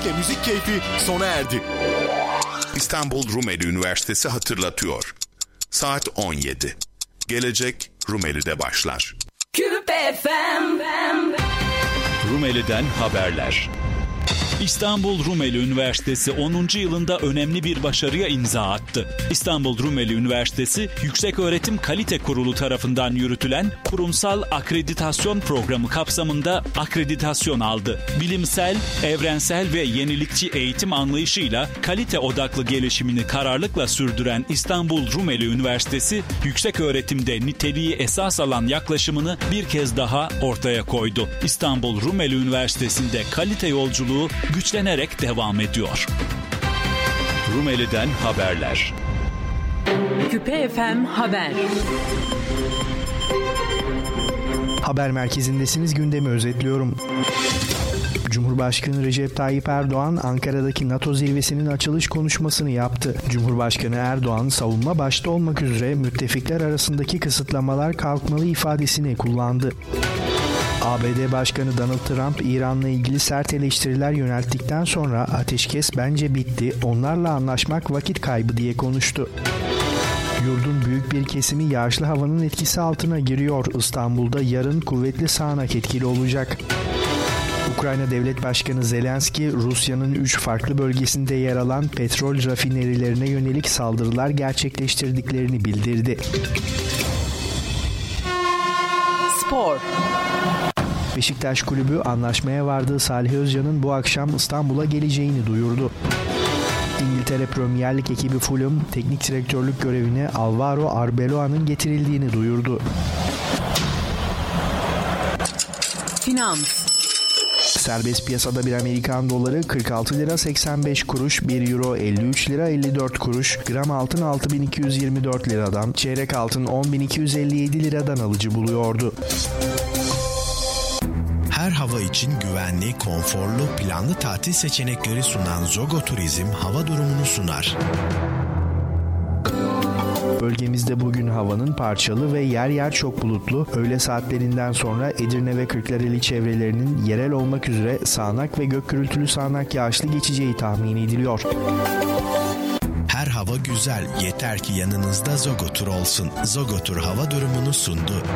Ege Müzik Keyfi sona erdi. İstanbul Rumeli Üniversitesi hatırlatıyor. Saat 17. Gelecek Rumeli'de başlar. Küpe FM. Rumeli'den haberler. İstanbul Rumeli Üniversitesi 10. yılında önemli bir başarıya imza attı. İstanbul Rumeli Üniversitesi Yükseköğretim Kalite Kurulu tarafından yürütülen kurumsal akreditasyon programı kapsamında akreditasyon aldı. Bilimsel, evrensel ve yenilikçi eğitim anlayışıyla kalite odaklı gelişimini kararlılıkla sürdüren İstanbul Rumeli Üniversitesi, yükseköğretimde niteliği esas alan yaklaşımını bir kez daha ortaya koydu. İstanbul Rumeli Üniversitesi'nde kalite yolculuğu güçlenerek devam ediyor. Rumeli'den haberler. Küpe FM Haber. Haber merkezindesiniz, gündemi özetliyorum. Cumhurbaşkanı Recep Tayyip Erdoğan, Ankara'daki NATO zirvesinin açılış konuşmasını yaptı. Cumhurbaşkanı Erdoğan, savunma başta olmak üzere müttefikler arasındaki kısıtlamalar kalkmalı ifadesini kullandı. ABD Başkanı Donald Trump, İran'la ilgili sert eleştiriler yönelttikten sonra ateşkes bence bitti, onlarla anlaşmak vakit kaybı diye konuştu. Yurdun büyük bir kesimi yağışlı havanın etkisi altına giriyor. İstanbul'da yarın kuvvetli sağanak etkili olacak. Ukrayna Devlet Başkanı Zelenski, Rusya'nın 3 farklı bölgesinde yer alan petrol rafinerilerine yönelik saldırılar gerçekleştirdiklerini bildirdi. Spor. Beşiktaş Kulübü anlaşmaya vardığı Salih Özcan'ın bu akşam İstanbul'a geleceğini duyurdu. İngiltere Premier Lig ekibi Fulham, teknik direktörlük görevine Alvaro Arbeloa'nın getirildiğini duyurdu. Finans. Serbest piyasada bir Amerikan doları 46 lira 85 kuruş, 1 euro 53 lira 54 kuruş, gram altın 6224 liradan, çeyrek altın 10.257 liradan alıcı buluyordu. Her hava için güvenli, konforlu, planlı tatil seçenekleri sunan Zogo Turizm hava durumunu sunar. Bölgemizde bugün havanın parçalı ve yer yer çok bulutlu, öğle saatlerinden sonra Edirne ve Kırklareli çevrelerinin yerel olmak üzere sağanak ve gök gürültülü sağanak yağışlı geçeceği tahmin ediliyor. Her hava güzel, yeter ki yanınızda Zogo Tur olsun. Zogo Tur hava durumunu sundu.